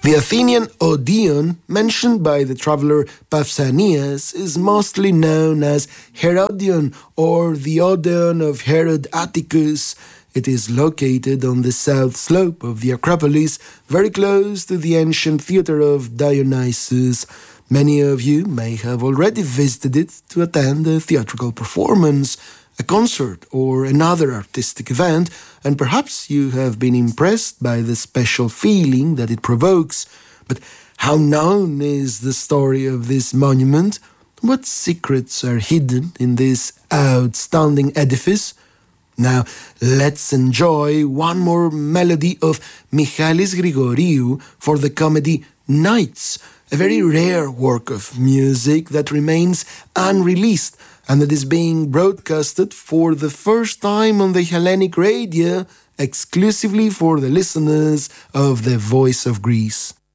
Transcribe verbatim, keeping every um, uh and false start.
The Athenian Odeon, mentioned by the traveler Pausanias, is mostly known as Herodion or the Odeon of Herod Atticus. It is located on the south slope of the Acropolis, very close to the ancient theater of Dionysus. Many of you may have already visited it to attend a theatrical performance, a concert, or another artistic event, and perhaps you have been impressed by the special feeling that it provokes. But how known is the story of this monument? What secrets are hidden in this outstanding edifice? Now, let's enjoy one more melody of Michalis Grigoriou for the comedy Nights, a very rare work of music that remains unreleased and that is being broadcasted for the first time on the Hellenic radio exclusively for the listeners of the Voice of Greece.